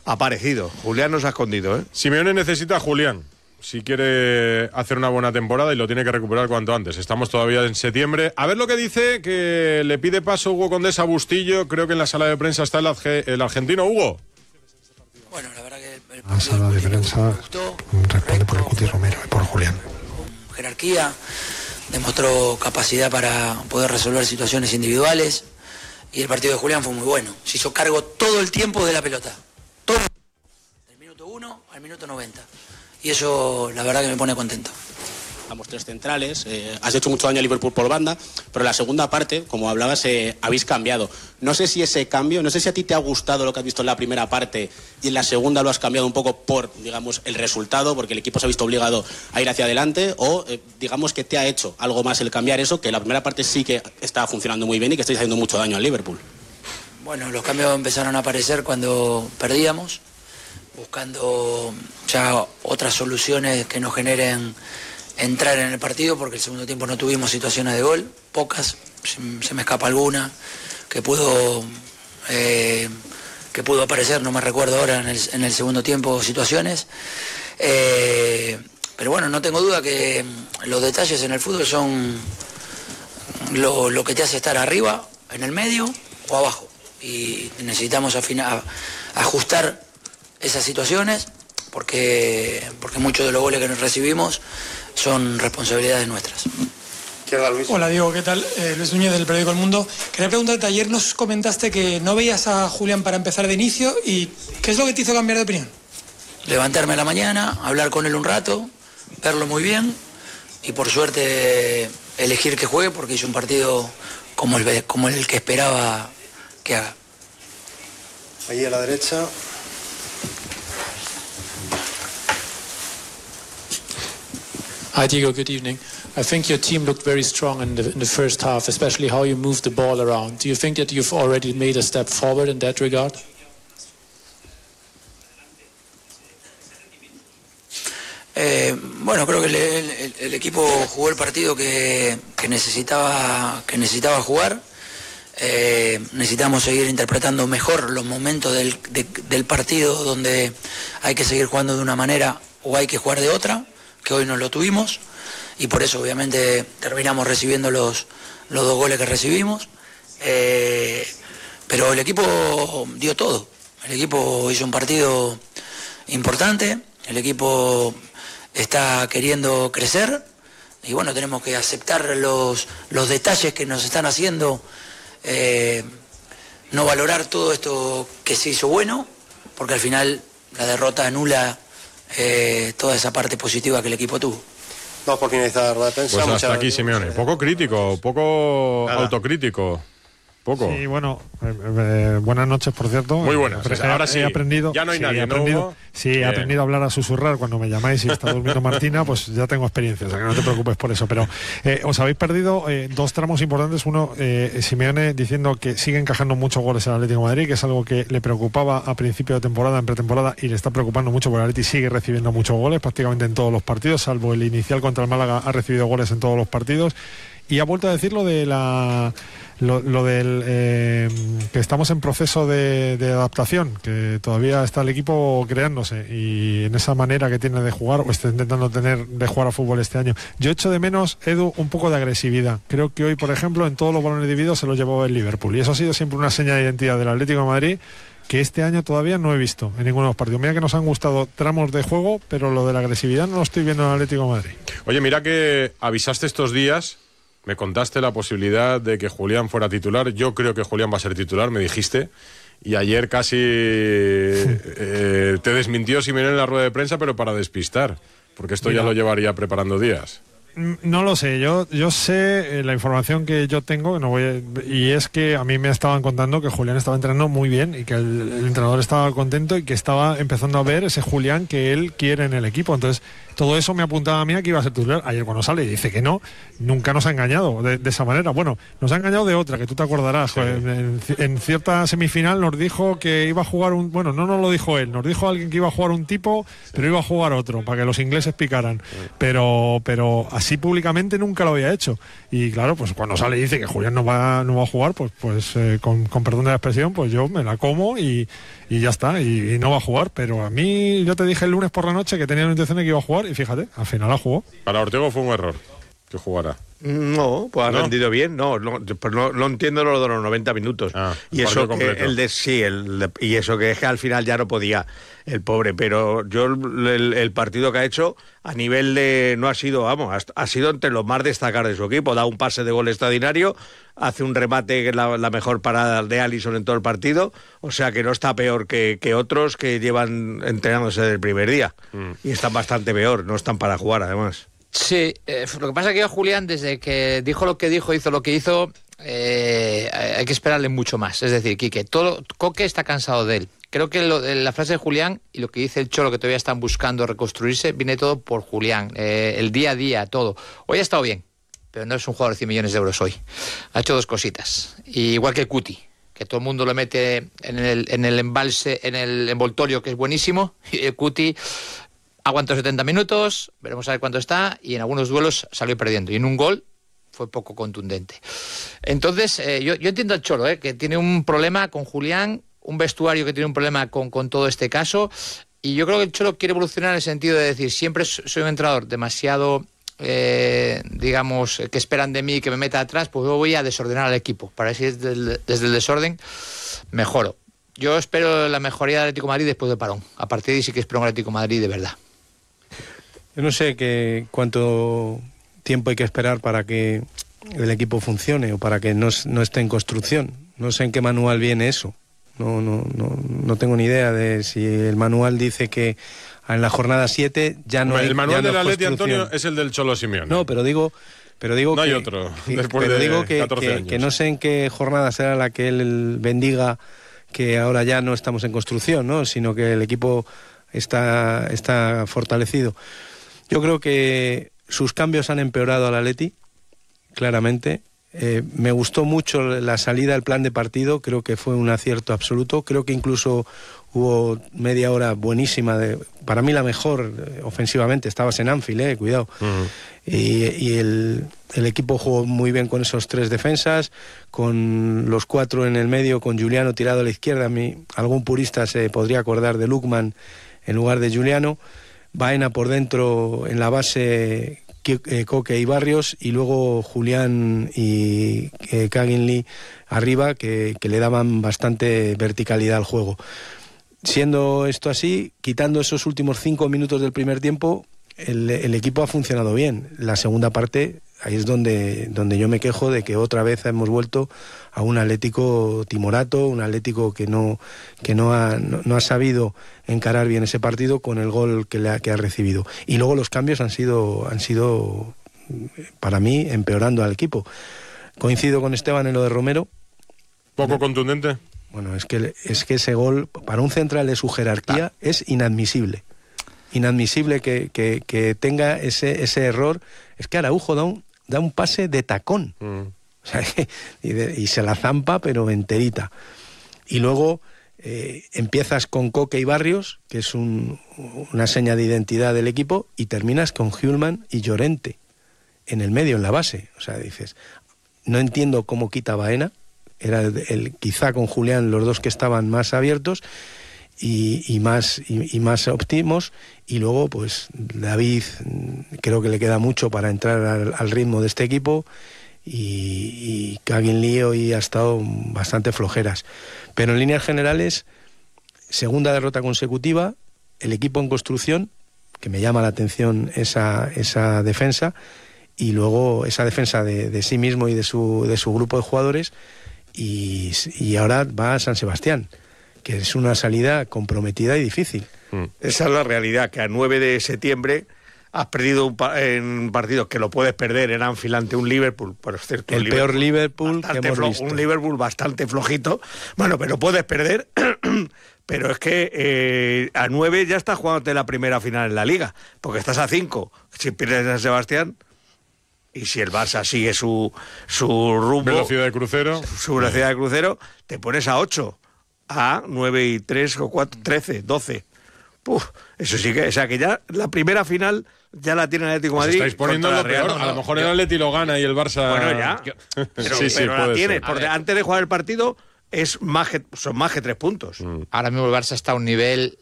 aparecido. Julián nos ha escondido, ¿eh? Simeone necesita a Julián si quiere hacer una buena temporada y lo tiene que recuperar cuanto antes. Estamos todavía en septiembre. A ver lo que dice, que le pide paso Hugo Condés a Bustillo. Creo que en la sala de prensa está el argentino. Hugo. Bueno, la verdad que la sala de prensa responde por el Cuti Romero y por Julián. Con jerarquía, demostró capacidad para poder resolver situaciones individuales y el partido de Julián fue muy bueno. Se hizo cargo todo el tiempo de la pelota. Todo. Del minuto 1 al minuto 90. Y eso la verdad que me pone contento. Damos 3 centrales, has hecho mucho daño a Liverpool por banda, pero en la segunda parte, como hablabas, habéis cambiado. No sé si ese cambio, no sé si a ti te ha gustado lo que has visto en la primera parte y en la segunda lo has cambiado un poco por, digamos, el resultado, porque el equipo se ha visto obligado a ir hacia adelante, o digamos que te ha hecho algo más el cambiar eso, que la primera parte sí que está funcionando muy bien y que estáis haciendo mucho daño al Liverpool. Bueno, los cambios empezaron a aparecer cuando perdíamos, buscando ya otras soluciones que nos generen entrar en el partido, porque el segundo tiempo no tuvimos situaciones de gol, pocas, se me escapa alguna que pudo aparecer, no me recuerdo ahora en el segundo tiempo situaciones, pero bueno, no tengo duda que los detalles en el fútbol son lo que te hace estar arriba, en el medio o abajo, y necesitamos ajustar esas situaciones porque muchos de los goles que nos recibimos son responsabilidades nuestras. Hola Diego, ¿qué tal? Luis Núñez del periódico El Mundo. Quería preguntarte, ayer nos comentaste que no veías a Julián para empezar de inicio, y ¿qué es lo que te hizo cambiar de opinión? Levantarme a la mañana, hablar con él un rato, verlo muy bien y por suerte elegir que juegue, porque hizo un partido como el que esperaba que haga. Allí a la derecha. Hi Diego, good evening. I think your team looked very strong in the first half, especially how you moved the ball around. Do you think that you've already made a step forward in that regard? Bueno, creo que el equipo jugó el partido que necesitaba jugar. Necesitamos seguir interpretando mejor los momentos del partido donde hay que seguir jugando de una manera o hay que jugar de otra, que hoy no lo tuvimos, y por eso obviamente terminamos recibiendo los 2 goles que recibimos, pero el equipo dio todo, el equipo hizo un partido importante, el equipo está queriendo crecer y bueno, tenemos que aceptar los detalles que nos están haciendo, no valorar todo esto que se hizo bueno, porque al final la derrota anula toda esa parte positiva que el equipo tuvo. Vamos por finalizar la rueda de prensa. Pues hasta aquí Simeone. Poco crítico, poco autocrítico. Poco. Sí, bueno, buenas noches, por cierto. Muy buenas. Ahora sí, he aprendido, ya no hay nadie, he aprendido a hablar a susurrar cuando me llamáis y está durmiendo Martina, pues ya tengo experiencia, o sea que no te preocupes por eso. Pero os habéis perdido 2 tramos importantes. Uno, Simeone diciendo que sigue encajando muchos goles al Atlético de Madrid, que es algo que le preocupaba a principio de temporada, en pretemporada, y le está preocupando mucho porque el Atlético sigue recibiendo muchos goles prácticamente en todos los partidos, salvo el inicial contra el Málaga, ha recibido goles en todos los partidos. Y ha vuelto a decir lo de que estamos en proceso de adaptación, que todavía está el equipo creándose y en esa manera que tiene de jugar, o está intentando tener de jugar a fútbol este año. Yo echo de menos, Edu, un poco de agresividad. Creo que hoy, por ejemplo, en todos los balones divididos se los llevó el Liverpool, y eso ha sido siempre una seña de identidad del Atlético de Madrid que este año todavía no he visto en ninguno de los partidos. Mira que nos han gustado tramos de juego, pero lo de la agresividad no lo estoy viendo en el Atlético de Madrid. Oye, mira que avisaste estos días, me contaste la posibilidad de que Julián fuera titular. Yo creo que Julián va a ser titular, me dijiste. Y ayer casi te desmintió Simeone en la rueda de prensa, pero para despistar, porque esto ya lo llevaría preparando días. No lo sé, yo sé la información que yo tengo, y es que a mí me estaban contando que Julián estaba entrenando muy bien y que el entrenador estaba contento y que estaba empezando a ver ese Julián que él quiere en el equipo. Entonces todo eso me apuntaba a mí a que iba a ser titular. Ayer cuando sale y dice que no, nunca nos ha engañado de esa manera. Bueno, nos ha engañado de otra, que tú te acordarás. Sí. En cierta semifinal nos dijo que iba a jugar bueno, no nos lo dijo él, nos dijo alguien que iba a jugar un tipo, pero iba a jugar otro, para que los ingleses picaran. Pero así públicamente nunca lo había hecho. Y claro, pues cuando sale y dice que Julián no va a jugar, pues con perdón de la expresión, pues yo me la como y ya está, y no va a jugar. Pero a mí, yo te dije el lunes por la noche que tenía la intención de que iba a jugar y fíjate, al final la jugó. Para Ortego fue un error que jugara. No, pues ha rendido bien. No entiendo lo de los 90 minutos. Y eso que y eso que es que al final ya no podía el pobre, pero yo el partido que ha hecho a nivel de no ha sido, ha sido entre los más destacados de su equipo. Da un pase de gol extraordinario, hace un remate que es la mejor parada de Alisson en todo el partido, o sea que no está peor que otros que llevan entrenándose desde el primer día y están bastante peor, no están para jugar además. Sí, lo que pasa es que Julián, desde que dijo lo que dijo, hizo lo que hizo, hay que esperarle mucho más. Es decir, Quique, Coque está cansado de él. Creo que la frase de Julián y lo que dice el Cholo, que todavía están buscando reconstruirse, viene todo por Julián. El día a día, todo. Hoy ha estado bien, pero no es un jugador de 100 millones de euros hoy. Ha hecho dos cositas. Igual que Cuti, que todo el mundo lo mete en el embalse, en el envoltorio, que es buenísimo. Y Cuti aguantó 70 minutos, veremos a ver cuánto está, y en algunos duelos salió perdiendo. Y en un gol fue poco contundente. Entonces, yo entiendo al Cholo, que tiene un problema con Julián, un vestuario que tiene un problema con todo este caso, y yo creo que el Cholo quiere evolucionar en el sentido de decir, siempre soy un entrenador demasiado, digamos, que esperan de mí que me meta atrás, pues yo voy a desordenar al equipo, para ver si desde el desorden mejoro. Yo espero la mejoría del Atlético de Madrid después del parón. A partir de ahí sí que espero un Atlético de Madrid de verdad. Yo no sé cuánto tiempo hay que esperar para que el equipo funcione o para que no esté en construcción. No sé en qué manual viene eso. No tengo ni idea de si el manual dice que en la jornada 7 ya no hay. El manual del Atleti, Antonio, es el del Cholo Simeone. No, pero digo no hay otro. Después pero de digo 14 años. Que no sé en qué jornada será la que él bendiga que ahora ya no estamos en construcción, ¿no? Sino que el equipo está fortalecido. Yo creo que sus cambios han empeorado al Atleti, claramente. Me gustó mucho la salida, el plan de partido, creo que fue un acierto absoluto. Creo que incluso hubo media hora buenísima, para mí la mejor ofensivamente. Estabas en Anfield, cuidado. Uh-huh. Y el equipo jugó muy bien con esos tres defensas, con los cuatro en el medio, con Giuliano tirado a la izquierda. A mí, algún purista se podría acordar de Lookman en lugar de Giuliano. Baena por dentro en la base, Coque y Barrios, y luego Julián y Kaginli arriba, que le daban bastante verticalidad al juego. Siendo esto así, quitando esos últimos 5 minutos del primer tiempo, el equipo ha funcionado bien. La segunda parte, ahí es donde yo me quejo de que otra vez hemos vuelto a un Atlético timorato, un Atlético que no ha sabido encarar bien ese partido con el gol que ha recibido. Y luego los cambios han sido para mí empeorando al equipo. Coincido con Esteban en lo de Romero. ¿Poco contundente? Bueno, es que ese gol, para un central de su jerarquía, es inadmisible. Inadmisible que tenga ese error. Es que Araujo da un pase de tacón. O sea, y se la zampa, pero enterita. Y luego empiezas con Coque y Barrios, que es una seña de identidad del equipo, y terminas con Hjulman y Llorente en el medio, en la base. O sea, dices, no entiendo cómo quita Baena. Era quizá con Julián los dos que estaban más abiertos y más óptimos, y luego pues David creo que le queda mucho para entrar al ritmo de este equipo, y Kaginli hoy ha estado bastante flojeras, pero en líneas generales, segunda derrota consecutiva, el equipo en construcción, que me llama la atención esa defensa, y luego esa defensa de sí mismo y de su grupo de jugadores. Y ahora va a San Sebastián, que es una salida comprometida y difícil. Esa es la realidad, que a 9 de septiembre has perdido un partido que lo puedes perder en Anfield ante un Liverpool, por cierto. El peor Liverpool que hemos visto. Un Liverpool bastante flojito. Bueno, pero puedes perder, pero es que a 9 ya estás jugándote la primera final en la Liga, porque estás a 5. Si pierdes a San Sebastián, y si el Barça sigue su rumbo... Velocidad de crucero. Su velocidad de crucero, te pones a 8, a 9 y 3 o 4, 13, 12. Puf, eso sí que... O sea, que ya la primera final ya la tiene el Atlético de Madrid. Estáis poniendo lo peor. A lo mejor el Atleti lo gana y el Barça... Bueno, ya. Pero la tiene. Porque antes de jugar el partido... son más que 3 puntos. Ahora mismo el Barça está a un nivel